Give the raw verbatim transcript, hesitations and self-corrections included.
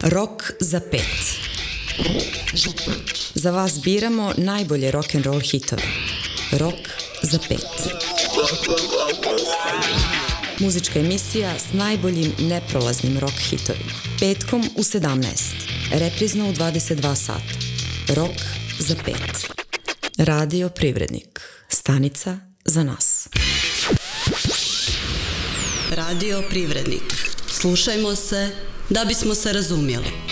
Rok za pet. Za vas biramo najbolje rock'n'roll hitove. Rok za pet. Muzička emisija s najboljim neprolaznim rock hitovima. Petkom u sedamnaest. Reprizno u dvadeset dva sata. Rok za pet. Radio Privrednik. Stanica za nas. Radio Privrednik. Slušajmo se da bismo se razumjeli.